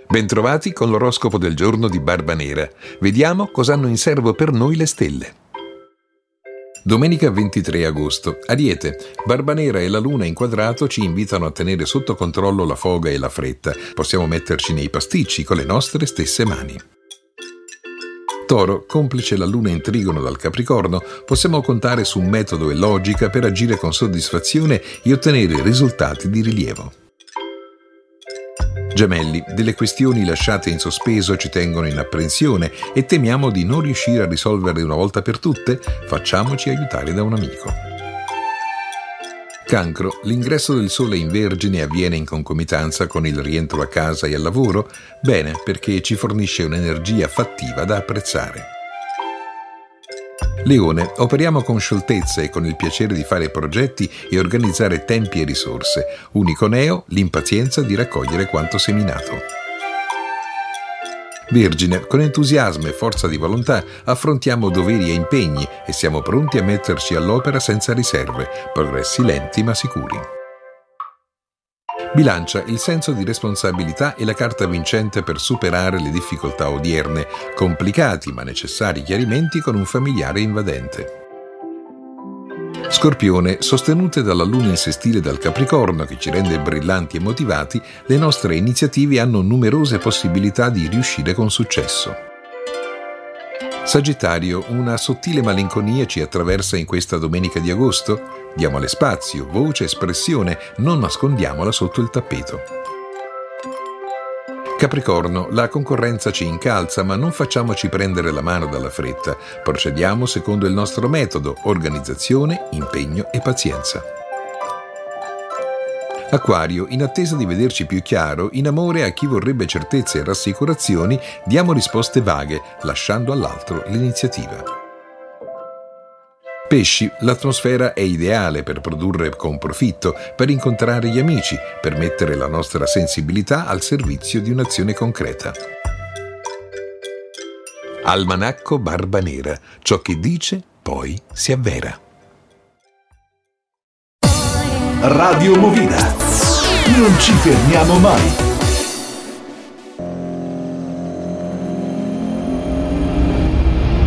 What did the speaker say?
Bentrovati con l'oroscopo del giorno di Barbanera. Vediamo cosa hanno in serbo per noi le stelle. Domenica 23 agosto. Ariete. Barbanera e la luna in quadrato ci invitano a tenere sotto controllo la foga e la fretta. Possiamo metterci nei pasticci con le nostre stesse mani. Toro. Complice la luna in trigono dal Capricorno, possiamo contare su un metodo e logica per agire con soddisfazione e ottenere risultati di rilievo. Gemelli, delle questioni lasciate in sospeso ci tengono in apprensione e temiamo di non riuscire a risolverle una volta per tutte, facciamoci aiutare da un amico. Cancro, l'ingresso del Sole in Vergine avviene in concomitanza con il rientro a casa e al lavoro, bene perché ci fornisce un'energia fattiva da apprezzare. Leone, operiamo con scioltezza e con il piacere di fare progetti e organizzare tempi e risorse. Unico neo, l'impazienza di raccogliere quanto seminato. Vergine, con entusiasmo e forza di volontà affrontiamo doveri e impegni e siamo pronti a metterci all'opera senza riserve, progressi lenti ma sicuri. Bilancia, il senso di responsabilità è la carta vincente per superare le difficoltà odierne, complicati ma necessari chiarimenti con un familiare invadente. Scorpione, sostenute dalla luna in sestile dal Capricorno che ci rende brillanti e motivati, le nostre iniziative hanno numerose possibilità di riuscire con successo. Sagittario, una sottile malinconia ci attraversa in questa domenica di agosto. Diamole spazio, voce, espressione, non nascondiamola sotto il tappeto. Capricorno, la concorrenza ci incalza, ma non facciamoci prendere la mano dalla fretta. Procediamo secondo il nostro metodo: organizzazione, impegno e pazienza. Acquario, in attesa di vederci più chiaro, in amore a chi vorrebbe certezze e rassicurazioni, diamo risposte vaghe, lasciando all'altro l'iniziativa. Pesci, l'atmosfera è ideale per produrre con profitto, per incontrare gli amici, per mettere la nostra sensibilità al servizio di un'azione concreta. Almanacco Barbanera, ciò che dice poi si avvera. Radio Movida. Non ci fermiamo mai.